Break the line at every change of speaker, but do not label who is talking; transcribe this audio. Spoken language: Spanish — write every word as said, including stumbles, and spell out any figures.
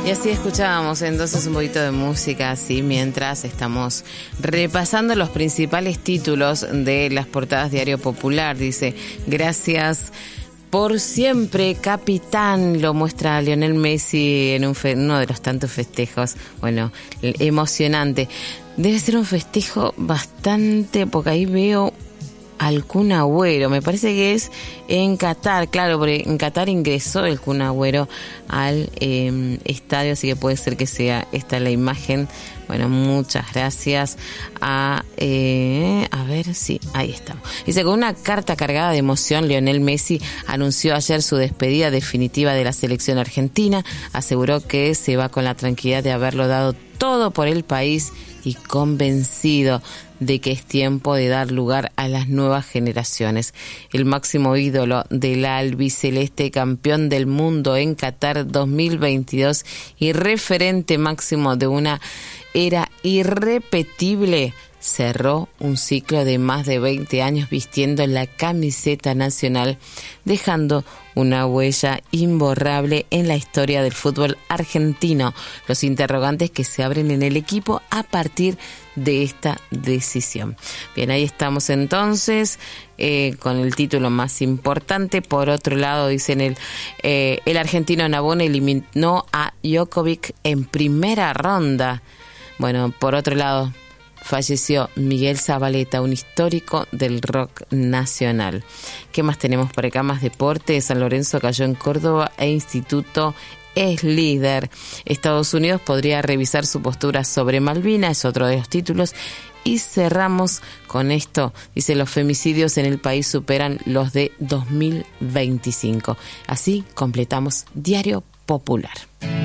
Y así escuchábamos entonces un poquito de música, así mientras estamos repasando los principales títulos de las portadas Diario Popular. Dice, gracias por siempre, capitán, lo muestra Lionel Messi en un fe- uno de los tantos festejos, bueno, emocionante. Debe ser un festejo bastante, porque ahí veo al Kun Agüero, me parece que es en Qatar, claro, porque en Qatar ingresó el Kun Agüero al eh, estadio, así que puede ser que sea esta la imagen. Bueno, muchas gracias a, eh, a ver, sí, ahí estamos. Dice, con una carta cargada de emoción, Lionel Messi anunció ayer su despedida definitiva de la selección argentina, aseguró que se va con la tranquilidad de haberlo dado todo por el país y convencido de que es tiempo de dar lugar a las nuevas generaciones. El máximo ídolo del albiceleste, campeón del mundo en Qatar dos mil veintidós y referente máximo de una era irrepetible, cerró un ciclo de más de veinte años vistiendo la camiseta nacional, dejando una huella imborrable en la historia del fútbol argentino. Los interrogantes que se abren en el equipo a partir de esta decisión. Bien, ahí estamos entonces eh, con el título más importante. Por otro lado, dicen el, eh, el argentino Nabone eliminó a Djokovic en primera ronda. Bueno, por otro lado, falleció Miguel Zabaleta, un histórico del rock nacional. ¿Qué más tenemos por acá? Más deporte. San Lorenzo cayó en Córdoba e Instituto es líder. Estados Unidos podría revisar su postura sobre Malvinas, es otro de los títulos. Y cerramos con esto. Dice, los femicidios en el país superan los de dos mil veinticinco. Así completamos Diario Popular.